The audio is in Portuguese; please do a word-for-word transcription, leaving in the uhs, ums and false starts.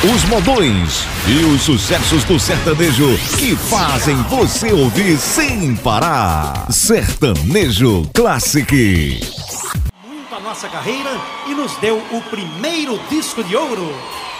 os modões e os sucessos do sertanejo que fazem você ouvir sem parar. Sertanejo Classic. Muito a nossa carreira e nos deu o primeiro disco de ouro.